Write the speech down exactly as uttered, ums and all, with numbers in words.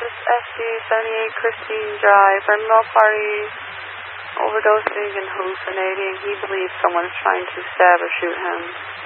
Travis S D seventy-eight Christine Drive. Renal party overdosing and hallucinating. He believes someone is trying to stab or shoot him.